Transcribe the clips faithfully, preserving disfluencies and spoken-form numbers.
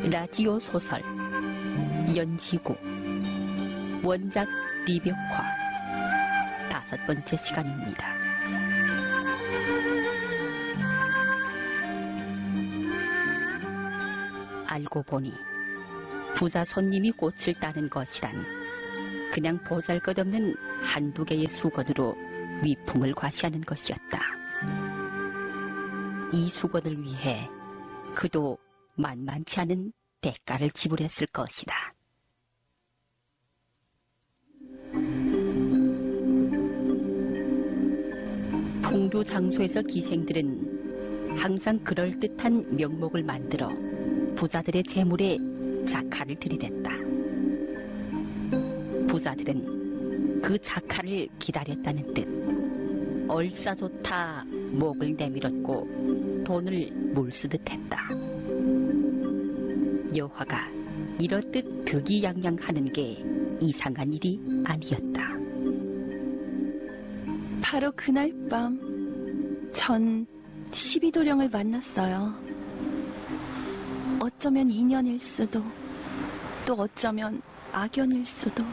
라디오 소설 연시구 원작 리벽화 다섯 번째 시간입니다. 알고 보니 부자 손님이 꽃을 따는 것이란 그냥 보잘것없는 한두 개의 수건으로 위풍을 과시하는 것이었다. 이 수건을 위해 그도 만만치 않은 대가를 지불했을 것이다. 풍류 장소에서 기생들은 항상 그럴듯한 명목을 만들어 부자들의 재물에 자카를 들이댔다. 부자들은 그 자카를 기다렸다는 뜻, 얼싸좋다 목을 내밀었고 돈을 물쓰듯 했다. 여화가 이렇듯 득이양양하는 게 이상한 일이 아니었다. 바로 그날 밤 전 십이도령을 만났어요. 어쩌면 인연일 수도, 또 어쩌면 악연일 수도.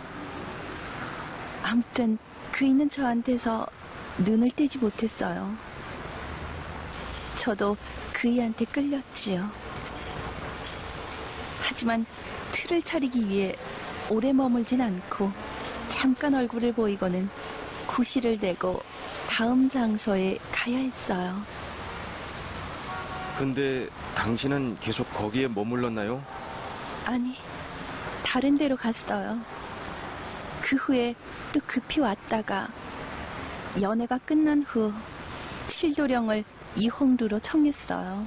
아무튼 그이는 저한테서 눈을 떼지 못했어요. 저도 그이한테 끌렸지요. 하지만 틀을 차리기 위해 오래 머물진 않고 잠깐 얼굴을 보이고는 구실을 내고 다음 장소에 가야 했어요. 근데 당신은 계속 거기에 머물렀나요? 아니, 다른 데로 갔어요. 그 후에 또 급히 왔다가 연애가 끝난 후 칠도령을 이홍두로 청했어요.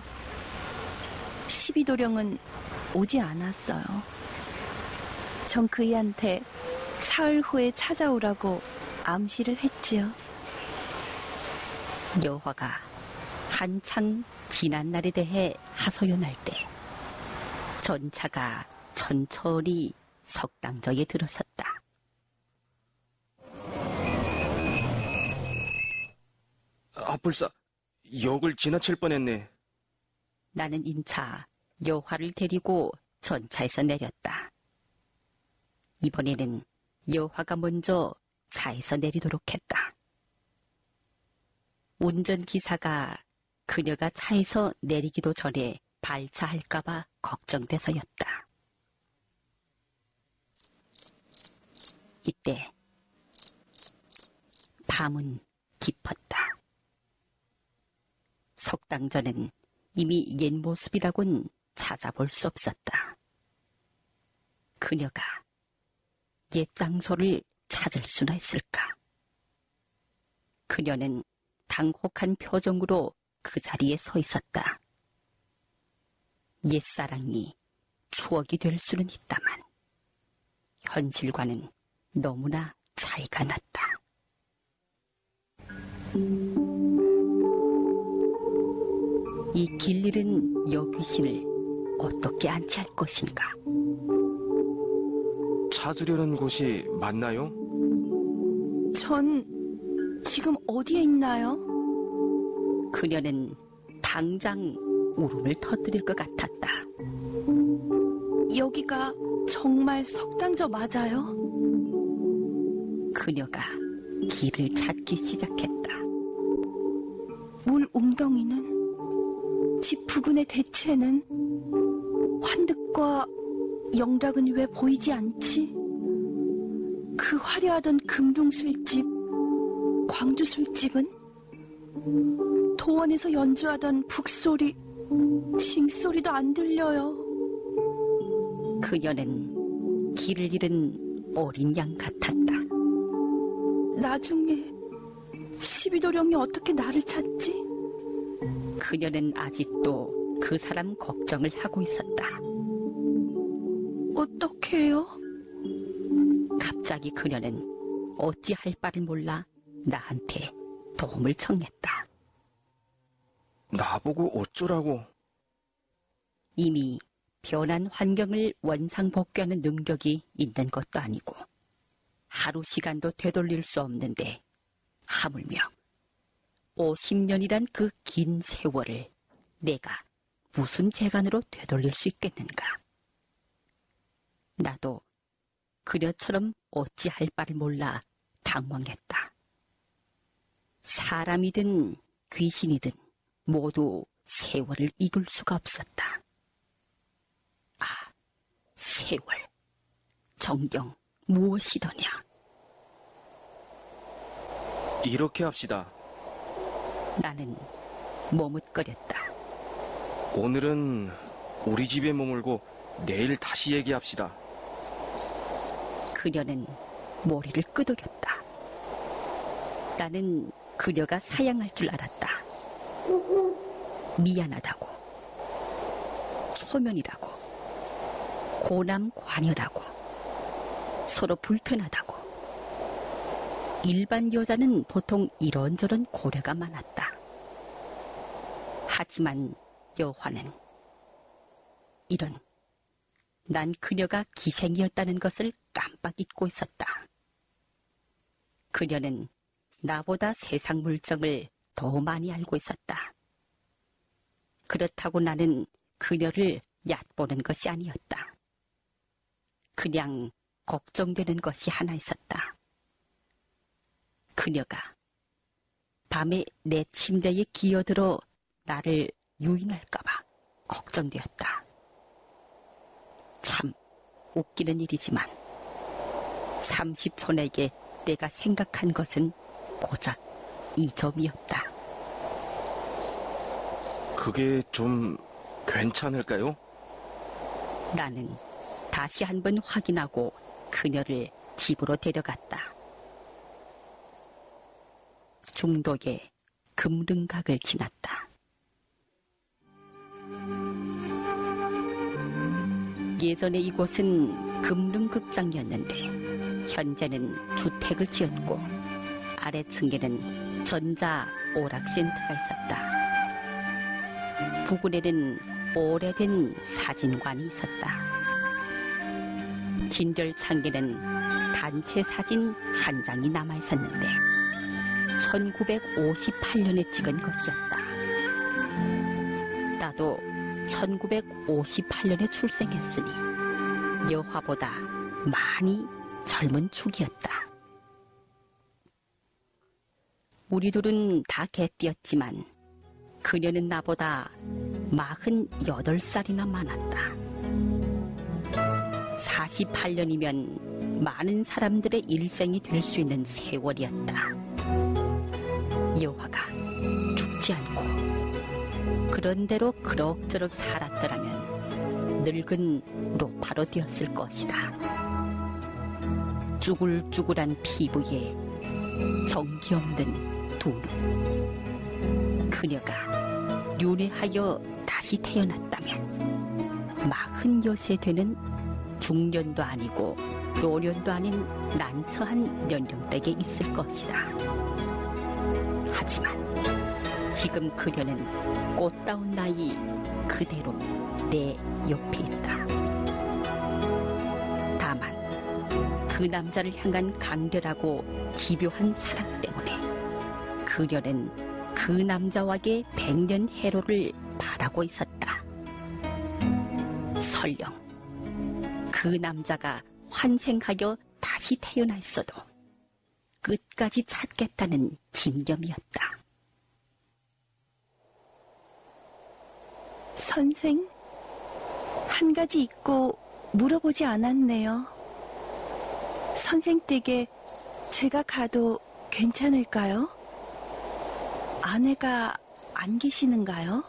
십이도령은 오지 않았어요. 전 그이한테 사흘 후에 찾아오라고 암시를 했지요. 여화가 한창 지난 날에 대해 하소연할 때 전차가 천천히 석당저에 들어섰다. 아, 불사, 역을 지나칠 뻔했네. 나는 인차 여화를 데리고 전차에서 내렸다. 이번에는 여화가 먼저 차에서 내리도록 했다. 운전기사가 그녀가 차에서 내리기도 전에 발차할까봐 걱정돼서였다. 이때 밤은 깊었다. 석당전은 이미 옛 모습이라곤 찾아볼 수 없었다. 그녀가 옛 장소를 찾을 수나 있을까? 그녀는 당혹한 표정으로 그 자리에 서 있었다. 옛사랑이 추억이 될 수는 있다만 현실과는 너무나 차이가 났다. 이 길 잃은 여귀신을 어떻게 안치할 것인가? 찾으려는 곳이 맞나요? 전 지금 어디에 있나요? 그녀는 당장 울음을 터뜨릴 것 같았다. 여기가 정말 석당저 맞아요? 그녀가 길을 찾기 시작했다. 물 웅덩이는, 집 부근의 대체는, 환득과 영락은 왜 보이지 않지? 그 화려하던 금동술집, 광주술집은? 도원에서 연주하던 북소리, 징소리도 안 들려요. 그녀는 길을 잃은 어린 양 같았다. 나중에 십이도령이 어떻게 나를 찾지? 그녀는 아직도 그 사람 걱정을 하고 있었다. 어떻게 해요? 갑자기 그녀는 어찌할 바를 몰라 나한테 도움을 청했다. 나보고 어쩌라고? 이미 변한 환경을 원상복귀하는 능력이 있는 것도 아니고 하루 시간도 되돌릴 수 없는데 하물며 오십 년이란 그 긴 세월을 내가 무슨 재간으로 되돌릴 수 있겠는가? 나도 그녀처럼 어찌할 바를 몰라 당황했다. 사람이든 귀신이든 모두 세월을 이길 수가 없었다. 아, 세월. 정경 무엇이더냐. 이렇게 합시다. 나는 머뭇거렸다. 오늘은 우리 집에 머물고 내일 다시 얘기합시다. 그녀는 머리를 끄덕였다. 나는 그녀가 사양할 줄 알았다. 미안하다고, 소면이라고, 고남관여라고, 서로 불편하다고. 일반 여자는 보통 이런저런 고려가 많았다. 하지만 여화는 이런, 난 그녀가 기생이었다는 것을 깜빡 잊고 있었다. 그녀는 나보다 세상 물정을 더 많이 알고 있었다. 그렇다고 나는 그녀를 얕보는 것이 아니었다. 그냥 걱정되는 것이 하나 있었다. 그녀가 밤에 내 침대에 기어들어 나를 유인할까봐 걱정되었다. 참 웃기는 일이지만 삼십촌에게 내가 생각한 것은 고작 이 점이었다. 그게 좀 괜찮을까요? 나는 다시 한번 확인하고 그녀를 집으로 데려갔다. 중도의 금릉각을 지났다. 예전에 이곳은 금릉극장이었는데 현재는 주택을 지었고 아래층에는 전자 오락센터가 있었다. 부근에는 오래된 사진관이 있었다. 진절창에는 단체 사진 한 장이 남아있었는데 천구백오십팔년에 찍은 것이었다. 나도 천구백오십팔년에 출생했으니 여화보다 많이 젊은 축이었다. 우리 둘은 다 개띠였지만 그녀는 나보다 마흔여덟 살이나 많았다. 사십팔년이면 많은 사람들의 일생이 될 수 있는 세월이었다. 여화가 죽지 않고 그런대로 그럭저럭 살았더라면 늙은 로파로 되었을 것이다. 쭈글쭈글한 피부에 정기 없는 두 눈. 그녀가 윤회하여 다시 태어났다면 마흔여세 되는 중년도 아니고 노년도 아닌 난처한 연령대에 있을 것이다. 하지만 지금 그녀는 꽃다운 나이 그대로 내 옆에 있다. 다만 그 남자를 향한 강렬하고 집요한 사랑 때문에 그녀는 그 남자와의 백년 해로를 바라고 있었다. 설령 그 남자가 환생하여 다시 태어나 있어도 끝까지 찾겠다는 집념이었다. 선생, 한 가지 있고 물어보지 않았네요. 선생 댁에 제가 가도 괜찮을까요? 아내가 안 계시는가요?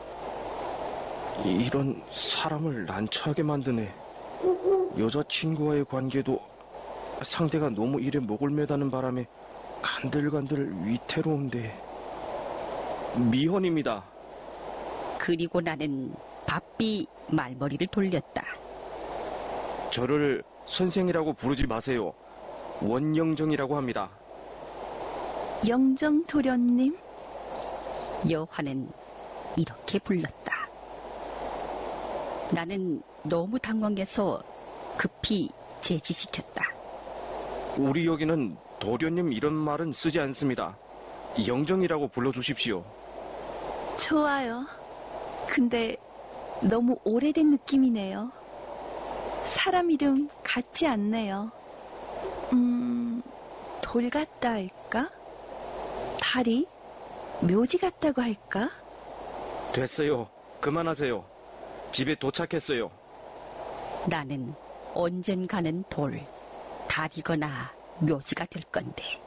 이런 사람을 난처하게 만드네. 여자친구와의 관계도 상대가 너무 일에 목을 매다는 바람에 간들간들 위태로운데. 미혼입니다. 그리고 나는 바삐 말머리를 돌렸다. 저를 선생이라고 부르지 마세요. 원영정이라고 합니다. 영정도련님? 여화는 이렇게 불렀다. 나는 너무 당황해서 급히 제지시켰다. 우리 여기는 도련님 이런 말은 쓰지 않습니다. 영정이라고 불러주십시오. 좋아요. 근데 너무 오래된 느낌이네요. 사람 이름 같지 않네요. 음, 돌 같다 할까? 다리? 묘지 같다고 할까? 됐어요. 그만하세요. 집에 도착했어요. 나는 언젠가는 돌, 다리거나 묘지가 될 건데.